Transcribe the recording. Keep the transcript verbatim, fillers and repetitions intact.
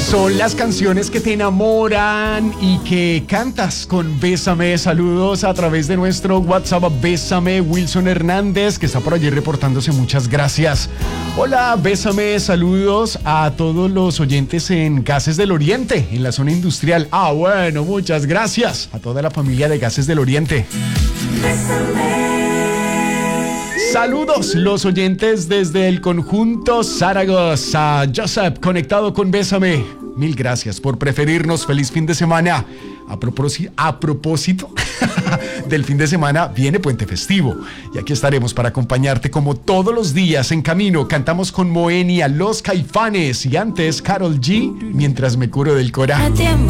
Son las canciones que te enamoran y que cantas con Bésame. Saludos a través de nuestro WhatsApp Bésame. Wilson Hernández, que está por allí reportándose. Muchas gracias. Hola, Bésame. Saludos a todos los oyentes en Gases del Oriente, en la zona industrial. Ah, bueno, muchas gracias a toda la familia de Gases del Oriente. Bésame. Saludos los oyentes desde el conjunto Zaragoza. Joseph, conectado con Bésame. Mil gracias por preferirnos. Feliz fin de semana. A propósito, a propósito del fin de semana viene Puente Festivo. Y aquí estaremos para acompañarte como todos los días en camino. Cantamos con Moenia, Los Caifanes y antes Karol G, Mientras me curo del corazón.